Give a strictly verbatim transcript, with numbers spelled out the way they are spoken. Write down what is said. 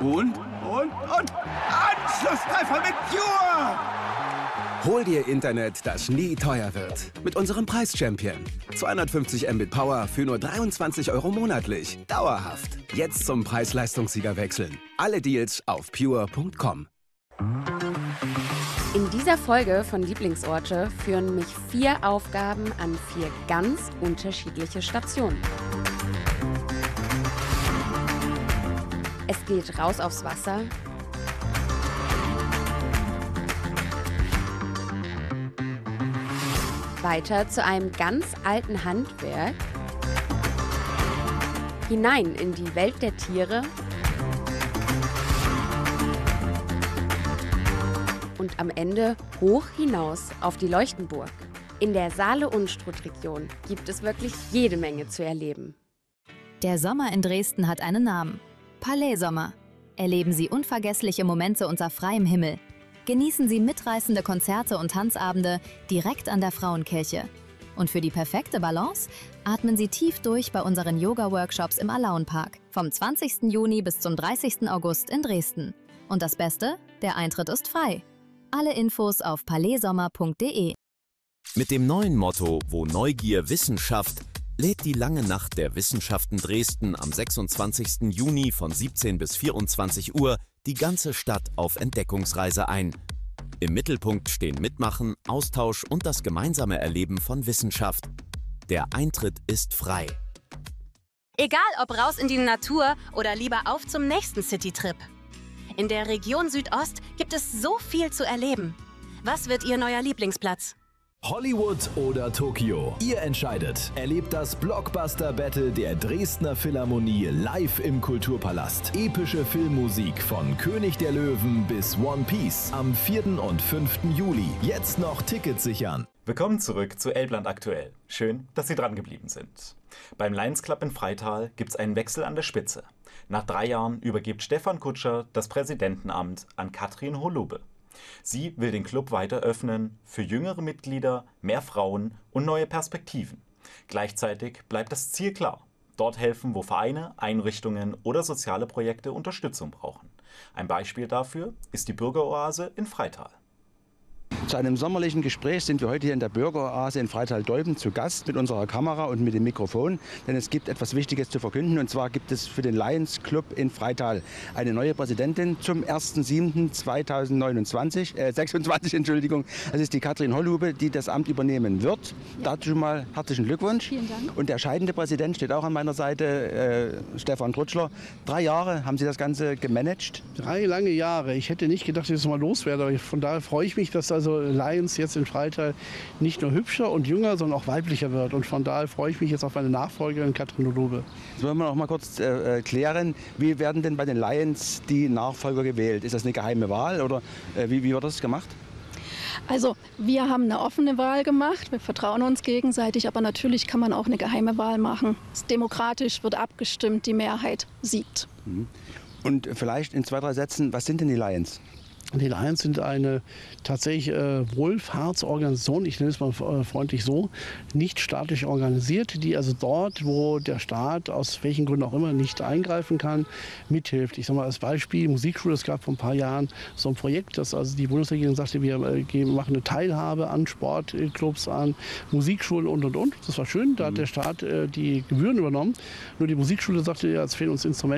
Und, und, und Anschlusstreffer mit Pure! Hol dir Internet, das nie teuer wird. Mit unserem Preis-Champion. zweihundertfünfzig Mbit Power für nur dreiundzwanzig Euro monatlich. Dauerhaft. Jetzt zum Preis-Leistungssieger wechseln. Alle Deals auf pure punkt com. In dieser Folge von Lieblingsorte führen mich vier Aufgaben an vier ganz unterschiedliche Stationen. Es geht raus aufs Wasser, weiter zu einem ganz alten Handwerk, hinein in die Welt der Tiere und am Ende hoch hinaus auf die Leuchtenburg. In der Saale-Unstrut-Region gibt es wirklich jede Menge zu erleben. Der Sommer in Dresden hat einen Namen. Palais-Sommer. Erleben Sie unvergessliche Momente unter freiem Himmel. Genießen Sie mitreißende Konzerte und Tanzabende direkt an der Frauenkirche. Und für die perfekte Balance atmen Sie tief durch bei unseren Yoga-Workshops im Alaunpark vom zwanzigsten Juni bis zum dreißigsten August in Dresden. Und das Beste? Der Eintritt ist frei. Alle Infos auf palaissommer punkt de. Mit dem neuen Motto „Wo Neugier Wissenschaft" lädt die Lange Nacht der Wissenschaften Dresden am sechsundzwanzigsten Juni von siebzehn bis vierundzwanzig Uhr die ganze Stadt auf Entdeckungsreise ein. Im Mittelpunkt stehen Mitmachen, Austausch und das gemeinsame Erleben von Wissenschaft. Der Eintritt ist frei. Egal ob raus in die Natur oder lieber auf zum nächsten Citytrip. In der Region Südost gibt es so viel zu erleben. Was wird Ihr neuer Lieblingsplatz? Hollywood oder Tokio? Ihr entscheidet. Erlebt das Blockbuster-Battle der Dresdner Philharmonie live im Kulturpalast. Epische Filmmusik von König der Löwen bis One Piece am vierten und fünften Juli. Jetzt noch Tickets sichern. Willkommen zurück zu Elbland aktuell. Schön, dass Sie dran geblieben sind. Beim Lions Club in Freital gibt es einen Wechsel an der Spitze. Nach drei Jahren übergibt Stefan Kutscher das Präsidentenamt an Katrin Holube. Sie will den Club weiter öffnen für jüngere Mitglieder, mehr Frauen und neue Perspektiven. Gleichzeitig bleibt das Ziel klar. Dort helfen, wo Vereine, Einrichtungen oder soziale Projekte Unterstützung brauchen. Ein Beispiel dafür ist die Bürgeroase in Freital. Zu einem sommerlichen Gespräch sind wir heute hier in der Bürgeroase in Freital-Dolben zu Gast mit unserer Kamera und mit dem Mikrofon. Denn es gibt etwas Wichtiges zu verkünden. Und zwar gibt es für den Lions Club in Freital eine neue Präsidentin zum ersten siebten zweitausendneunundzwanzig, äh, sechsundzwanzig, Entschuldigung. Das ist die Katrin Holube, die das Amt übernehmen wird. Ja. Dazu schon mal herzlichen Glückwunsch. Vielen Dank. Und der scheidende Präsident steht auch an meiner Seite, äh, Stefan Trutschler. Drei Jahre haben Sie das Ganze gemanagt? Drei lange Jahre. Ich hätte nicht gedacht, dass ich das mal loswerde. Aber von daher freue ich mich, dass also Lions jetzt in Freital nicht nur hübscher und jünger, sondern auch weiblicher wird. Und von daher freue ich mich jetzt auf meine Nachfolgerin Katrin Holube. Jetzt wollen wir noch mal kurz äh, klären, wie werden denn bei den Lions die Nachfolger gewählt? Ist das eine geheime Wahl oder äh, wie, wie wird das gemacht? Also wir haben eine offene Wahl gemacht, wir vertrauen uns gegenseitig, aber natürlich kann man auch eine geheime Wahl machen. Demokratisch wird abgestimmt, die Mehrheit siegt. Und vielleicht in zwei, drei Sätzen, was sind denn die Lions? Die Lions sind eine tatsächlich äh, Wohlfahrtsorganisation, ich nenne es mal äh, freundlich so, nicht staatlich organisiert, die also dort, wo der Staat aus welchen Gründen auch immer nicht eingreifen kann, mithilft. Ich sage mal als Beispiel Musikschule, es gab vor ein paar Jahren so ein Projekt, dass also die Bundesregierung sagte, wir äh, machen eine Teilhabe an Sportclubs, an Musikschulen und und und. Das war schön, da hat der Staat äh, die Gebühren übernommen. Nur die Musikschule sagte, ja, es fehlen uns Instrumente.